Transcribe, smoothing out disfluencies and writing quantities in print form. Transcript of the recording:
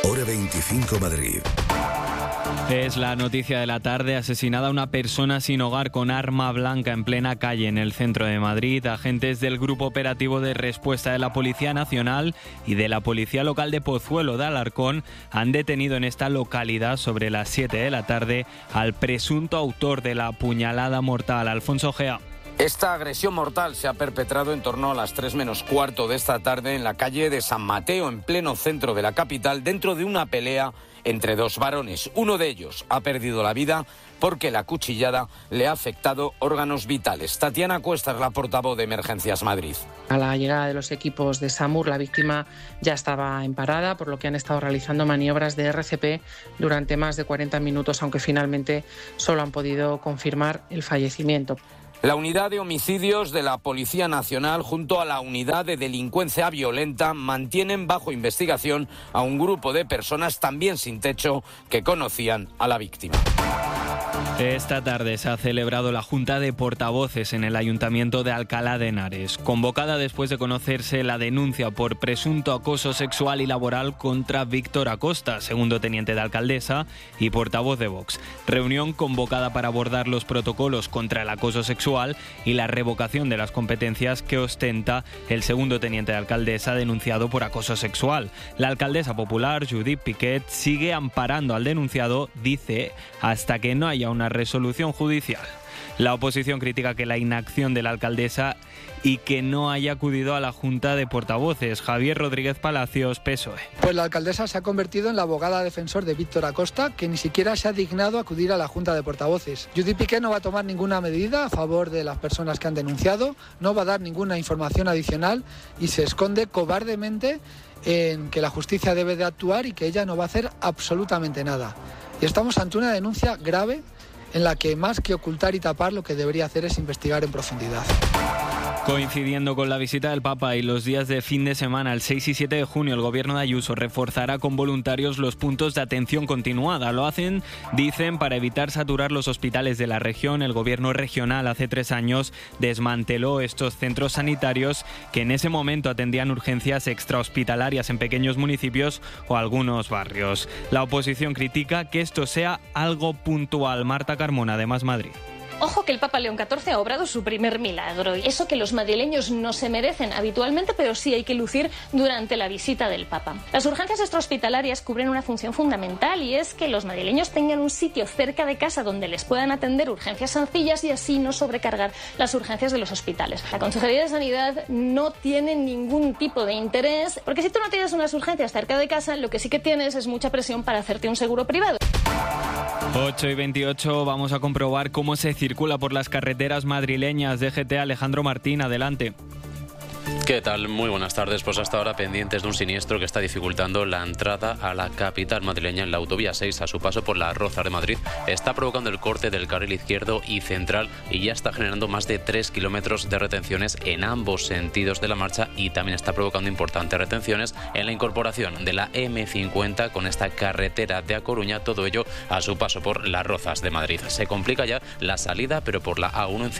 Hora 25 Madrid. Es la noticia de la tarde. Asesinada una persona sin hogar con arma blanca en plena calle en el centro de Madrid. Agentes del Grupo Operativo de Respuesta de la Policía Nacional y de la Policía Local de Pozuelo de Alarcón han detenido en esta localidad sobre las 7 de la tarde al presunto autor de la puñalada mortal, Alfonso Gea. Esta agresión mortal se ha perpetrado en torno a las 3 menos cuarto de esta tarde en la calle de San Mateo, en pleno centro de la capital, dentro de una pelea entre dos varones. Uno de ellos ha perdido la vida porque la cuchillada le ha afectado órganos vitales. Tatiana Cuesta es la portavoz de Emergencias Madrid. A la llegada de los equipos de SAMUR, la víctima ya estaba en parada, por lo que han estado realizando maniobras de RCP durante más de 40 minutos, aunque finalmente solo han podido confirmar el fallecimiento. La unidad de homicidios de la Policía Nacional junto a la unidad de delincuencia violenta mantienen bajo investigación a un grupo de personas también sin techo que conocían a la víctima. Esta tarde se ha celebrado la Junta de Portavoces en el Ayuntamiento de Alcalá de Henares, convocada después de conocerse la denuncia por presunto acoso sexual y laboral contra Víctor Acosta, segundo teniente de alcaldesa y portavoz de Vox. Reunión convocada para abordar los protocolos contra el acoso sexual y la revocación de las competencias que ostenta el segundo teniente de alcaldesa denunciado por acoso sexual. La alcaldesa popular, Judith Piquet, sigue amparando al denunciado, dice, hasta que no haya una resolución judicial. La oposición critica que la inacción de la alcaldesa y que no haya acudido a la Junta de Portavoces. Javier Rodríguez Palacios, PSOE. Pues la alcaldesa se ha convertido en la abogada defensor de Víctor Acosta, que ni siquiera se ha dignado a acudir a la Junta de Portavoces. Judith Piquet no va a tomar ninguna medida a favor de las personas que han denunciado, no va a dar ninguna información adicional y se esconde cobardemente en que la justicia debe de actuar y que ella no va a hacer absolutamente nada. Y estamos ante una denuncia grave en la que más que ocultar y tapar lo que debería hacer es investigar en profundidad. Coincidiendo con la visita del Papa y los días de fin de semana, el 6 y 7 de junio, el gobierno de Ayuso reforzará con voluntarios los puntos de atención continuada. Lo hacen, dicen, para evitar saturar los hospitales de la región. El gobierno regional hace 3 años desmanteló estos centros sanitarios que en ese momento atendían urgencias extrahospitalarias en pequeños municipios o algunos barrios. La oposición critica que esto sea algo puntual. Marta Carmona, de Más Madrid. Ojo que el Papa León XIV ha obrado su primer milagro. Eso que los madrileños no se merecen habitualmente, pero sí hay que lucir durante la visita del Papa. Las urgencias extrahospitalarias cubren una función fundamental y es que los madrileños tengan un sitio cerca de casa donde les puedan atender urgencias sencillas y así no sobrecargar las urgencias de los hospitales. La Consejería de Sanidad no tiene ningún tipo de interés, porque si tú no tienes unas urgencias cerca de casa, lo que sí que tienes es mucha presión para hacerte un seguro privado. 8 y 28, vamos a comprobar cómo se circula por las carreteras madrileñas. DGT, Alejandro Martín, adelante. ¿Qué tal? Muy buenas tardes. Pues hasta ahora pendientes de un siniestro que está dificultando la entrada a la capital madrileña en la autovía 6 a su paso por Las Rozas de Madrid. Está provocando el corte del carril izquierdo y central y ya está generando más de 3 kilómetros de retenciones en ambos sentidos de la marcha y también está provocando importantes retenciones en la incorporación de la M50 con esta carretera de A Coruña, todo ello a su paso por Las Rozas de Madrid. Se complica ya la salida, pero por la A1 en